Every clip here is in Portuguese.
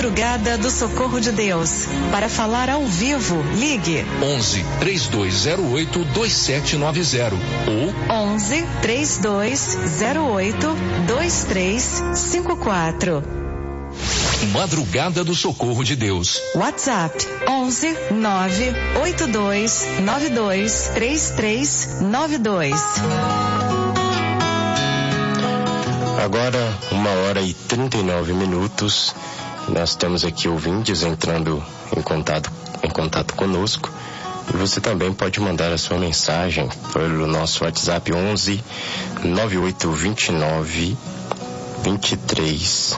Madrugada do Socorro de Deus. Para falar ao vivo, ligue 11 3208 2790 ou 11 3208 2354. Madrugada do Socorro de Deus. WhatsApp 11 982 92 3392. Agora 1h39. Nós temos aqui ouvintes entrando em contato conosco. E você também pode mandar a sua mensagem pelo nosso WhatsApp 11 9829 23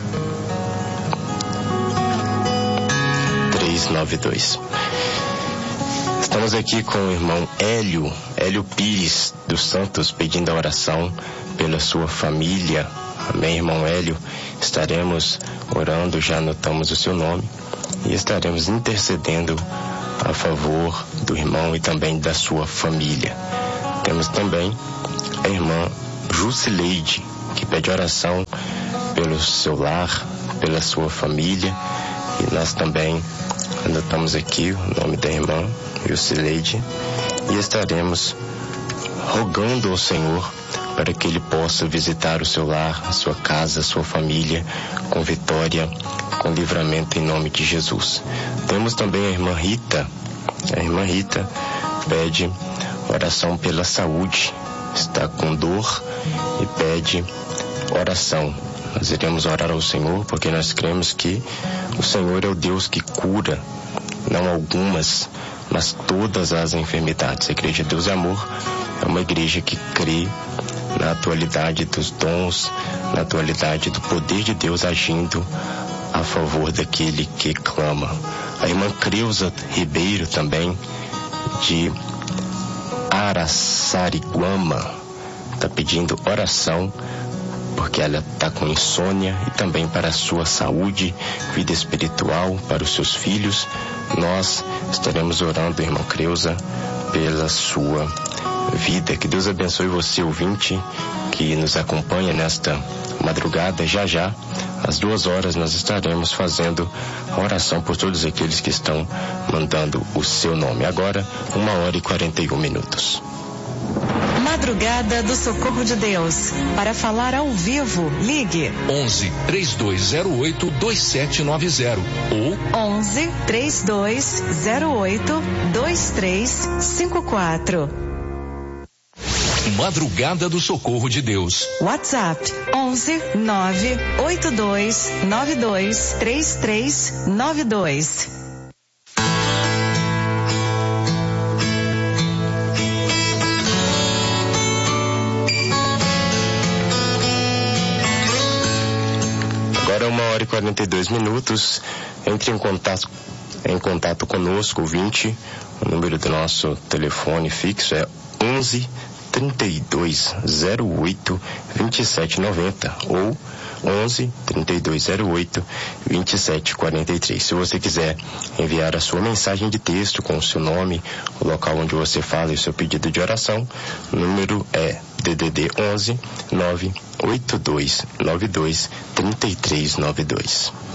392. Estamos aqui com o irmão Hélio Pires dos Santos, pedindo a oração pela sua família. Amém, irmão Hélio? Estaremos orando, já anotamos o seu nome e estaremos intercedendo a favor do irmão e também da sua família. Temos também a irmã Jusileide, que pede oração pelo seu lar, pela sua família, e nós também anotamos aqui o nome da irmã Jusileide e estaremos rogando ao Senhor para que Ele possa visitar o seu lar, a sua casa, a sua família, com vitória, com livramento em nome de Jesus. Temos também a irmã Rita. A irmã Rita pede oração pela saúde, está com dor e pede oração. Nós iremos orar ao Senhor porque nós cremos que o Senhor é o Deus que cura, não algumas, mas todas as enfermidades. A Igreja Deus e Amor é uma igreja que crê na atualidade dos dons, na atualidade do poder de Deus agindo a favor daquele que clama. A irmã Creuza Ribeiro também, de Araçariguama, está pedindo oração porque ela está com insônia e também para a sua saúde, vida espiritual, para os seus filhos. Nós estaremos orando, irmã Creuza, pela sua vida. Que Deus abençoe você, ouvinte, que nos acompanha nesta madrugada. Já, às 2h, nós estaremos fazendo a oração por todos aqueles que estão mandando o seu nome. Agora, 1h41. Madrugada do Socorro de Deus. Para falar ao vivo, ligue 11 3208 2790 ou 11 3208 2354. Madrugada do Socorro de Deus. WhatsApp 11 982 92 3392. Agora 1h42. Entre em contato conosco, ouvinte. O número do nosso telefone fixo é 11 3208 2790 ou 11 3208 2743. Se você quiser enviar a sua mensagem de texto com o seu nome, o local onde você fala e o seu pedido de oração, o número é DDD 11 98292 3392.